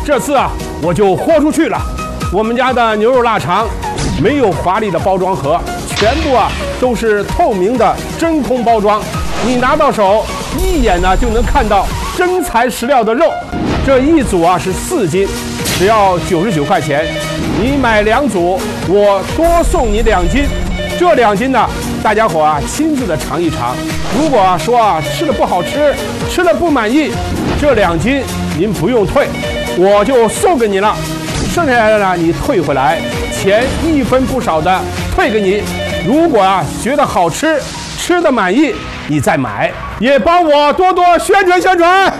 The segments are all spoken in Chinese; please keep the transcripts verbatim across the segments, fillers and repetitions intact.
这次啊，我就豁出去了。我们家的牛肉腊肠没有华丽的包装盒，全部啊都是透明的真空包装，你拿到手一眼呢就能看到真材实料的肉。这一组啊是四斤，只要九十九块钱。你买两组，我多送你两斤。这两斤呢，大家伙啊亲自的尝一尝。如果啊说啊吃的不好吃，吃的不满意，这两斤您不用退，我就送给你了。剩下来的呢，你退回来，钱一分不少的退给你。如果啊觉得好吃，吃的满意，你再买，也帮我多多宣传宣传。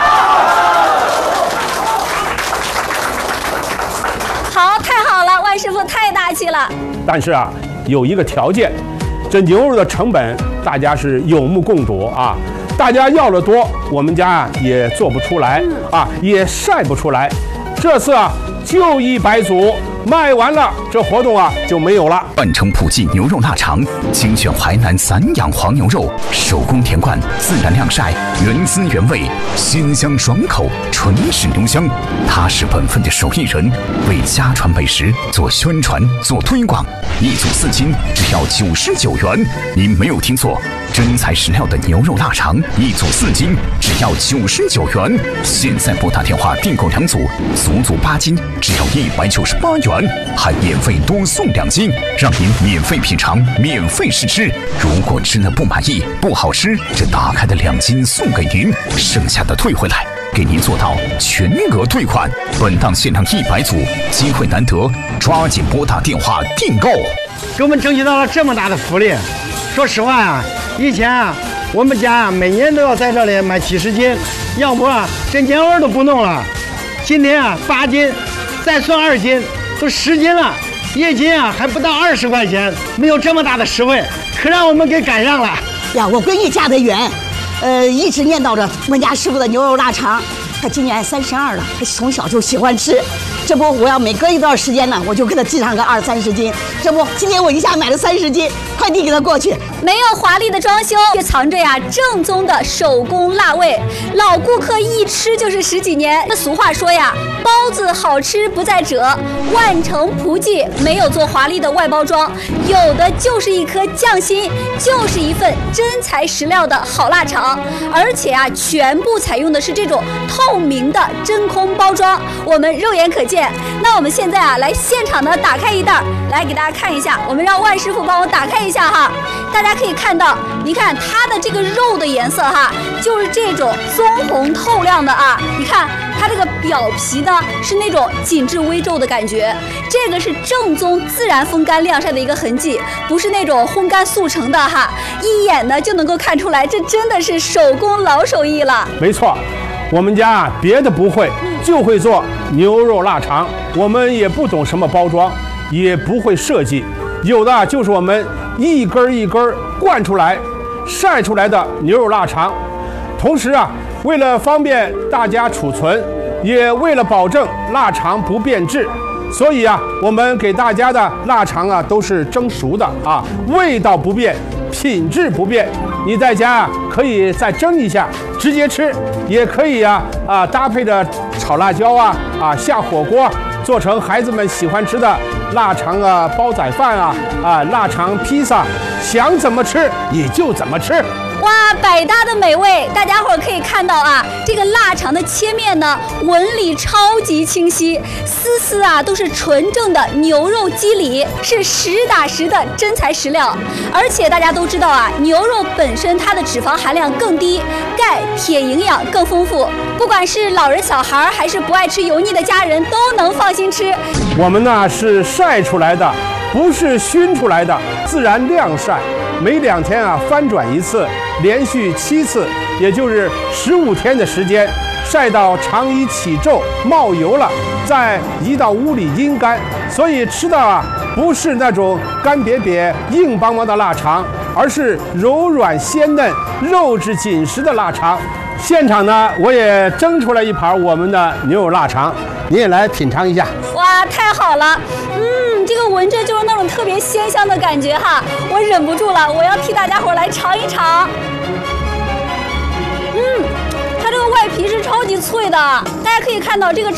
好，太好了，万师傅太大气了。 但是啊，有一个条件，这牛肉的成本大家是有目共睹啊。大家要的多，我们家啊也做不出来啊，也晒不出来。这次啊，就一百组，卖完了，这活动啊就没有了。 半城普记牛肉腊肠，精选淮南散养黄牛肉，手工填灌，自然晾晒，原汁原味，鲜香爽口，纯是牛香。他是本分的手艺人，为家传美食做宣传、做推广。一组四斤，只要九十九元。您没有听错，真材实料的牛肉腊肠，一组四斤，只要九十九元。现在拨打电话订购两组，足足八斤，只要一百九十八元，还免费多送两斤，让您免费品尝，免费试吃。如果吃了不满意、不好吃，这打开的两斤送给您，剩下的退回来，给您做到全额退款。本档限量一百组，机会难得，抓紧拨打电话订购。 给我们争取到了这么大的福利。说实话啊，以前啊，我们家啊每年都要在这里买几十斤，要不啊这年味都不弄了。今天啊八斤，再算二斤，都十斤了，一斤啊还不到二十块钱，没有这么大的实惠，可让我们给赶上了呀！我闺女嫁得远，呃，一直念叨着我们家师傅的牛肉腊肠。她今年三十二了，她从小就喜欢吃。这不，我要每隔一段时间呢，我就给她寄上个二三十斤。这不，今天我一下买了三十斤，快递给她过去。 没有华丽的装修，却藏着呀正宗的手工辣味。老顾客一吃就是十几年。那俗话说呀，包子好吃不在褶。万城普记没有做华丽的外包装，有的就是一颗匠心，就是一份真材实料的好腊肠。而且啊，全部采用的是这种透明的真空包装，我们肉眼可见。那我们现在啊，来现场呢打开一袋，来给大家看一下。我们让万师傅帮我打开一下哈，大家可以看到，你看它的这个肉的颜色哈，就是这种棕红透亮的啊。你看它这个表皮呢是那种紧致微皱的感觉，这个是正宗自然风干晾晒的一个痕迹，不是那种烘干速成的哈，一眼呢就能够看出来，这真的是手工老手艺了。 没错。我们家啊，别的不会，就会做牛肉腊肠。我们也不懂什么包装，也不会设计，有的就是我们一根一根灌出来、晒出来的牛肉腊肠。同时啊，为了方便大家储存，也为了保证腊肠不变质，所以啊，我们给大家的腊肠啊都是蒸熟的啊，味道不变，品质不变。你在家啊可以再蒸一下，直接吃，也可以啊啊搭配着炒辣椒啊啊下火锅，做成孩子们喜欢吃的腊肠啊煲仔饭啊啊腊肠披萨，想怎么吃你就怎么吃。 哇，百搭的美味！大家伙可以看到啊，这个腊肠的切面呢，纹理超级清晰，丝丝啊都是纯正的牛肉肌理，是实打实的真材实料。而且大家都知道啊，牛肉本身它的脂肪含量更低，钙、铁营养更丰富，不管是老人、小孩还是不爱吃油腻的家人，都能放心吃。 我们呢是晒出来的，不是熏出来的，自然晾晒，每两天啊翻转一次。连续七次，也就是十五天的时间，晒到肠衣起皱、冒油了，再移到屋里阴干。所以吃的啊，不是那种干瘪瘪、硬邦邦的腊肠，而是柔软鲜嫩、肉质紧实的腊肠。现场呢，我也蒸出来一盘我们的牛肉腊肠，你也来品尝一下。 哇，太好了！嗯，这个闻着就是那种特别鲜香的感觉哈，我忍不住了，我要替大家伙来尝一尝。嗯，它这个外皮是超级脆的，大家可以看到这个